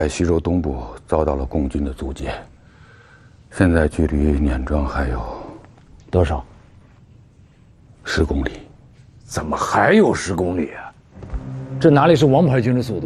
在徐州东部遭到了共军的阻截，现在距离碾庄还有多少 ？10公里。 怎么还有10公里啊？ 这哪里是王牌军的速度？